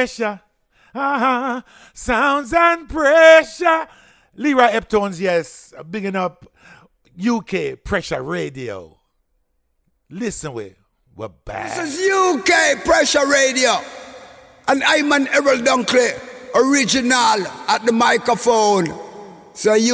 pressure. Sounds and pressure. Leroy Eptones, yes. Bigging up UK Pressure Radio. Listen, we're back. This is UK Pressure Radio. And I'm an Errol Dunkley, original at the microphone. So you